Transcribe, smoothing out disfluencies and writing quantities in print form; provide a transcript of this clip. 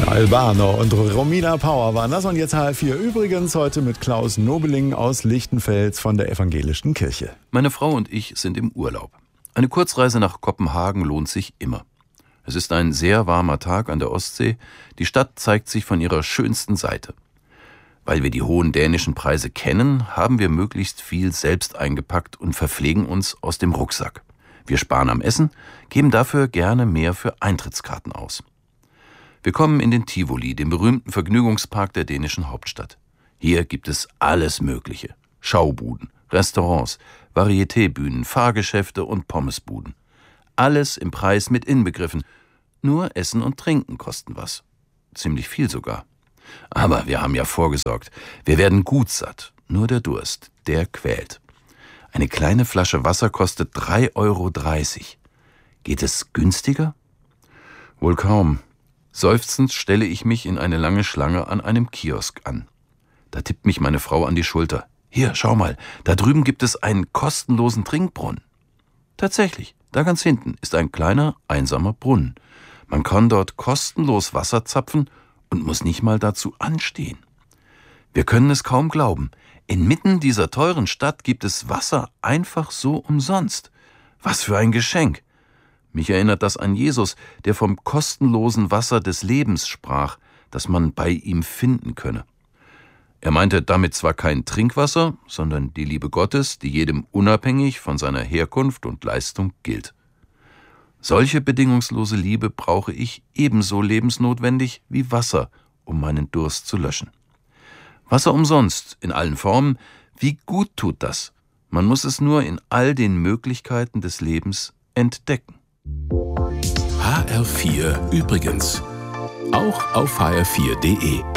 Albano und Romina Power waren das und jetzt H4. Übrigens heute mit Klaus Nobeling aus Lichtenfels von der Evangelischen Kirche. Meine Frau und ich sind im Urlaub. Eine Kurzreise nach Kopenhagen lohnt sich immer. Es ist ein sehr warmer Tag an der Ostsee. Die Stadt zeigt sich von ihrer schönsten Seite. Weil wir die hohen dänischen Preise kennen, haben wir möglichst viel selbst eingepackt und verpflegen uns aus dem Rucksack. Wir sparen am Essen, geben dafür gerne mehr für Eintrittskarten aus. Wir kommen in den Tivoli, den berühmten Vergnügungspark der dänischen Hauptstadt. Hier gibt es alles Mögliche. Schaubuden, Restaurants, Varieté-Bühnen, Fahrgeschäfte und Pommesbuden. Alles im Preis mit inbegriffen. Nur Essen und Trinken kosten was. Ziemlich viel sogar. Aber wir haben ja vorgesorgt. Wir werden gut satt. Nur der Durst, der quält. Eine kleine Flasche Wasser kostet 3,30 €. Geht es günstiger? Wohl kaum. Seufzend stelle ich mich in eine lange Schlange an einem Kiosk an. Da tippt mich meine Frau an die Schulter. Hier, schau mal, da drüben gibt es einen kostenlosen Trinkbrunnen. Tatsächlich, da ganz hinten ist ein kleiner, einsamer Brunnen. Man kann dort kostenlos Wasser zapfen und muss nicht mal dazu anstehen. Wir können es kaum glauben. Inmitten dieser teuren Stadt gibt es Wasser einfach so umsonst. Was für ein Geschenk! Mich erinnert das an Jesus, der vom kostenlosen Wasser des Lebens sprach, das man bei ihm finden könne. Er meinte damit zwar kein Trinkwasser, sondern die Liebe Gottes, die jedem unabhängig von seiner Herkunft und Leistung gilt. Solche bedingungslose Liebe brauche ich ebenso lebensnotwendig wie Wasser, um meinen Durst zu löschen. Wasser umsonst, in allen Formen, wie gut tut das? Man muss es nur in all den Möglichkeiten des Lebens entdecken. HR4 übrigens. Auch auf hr4.de.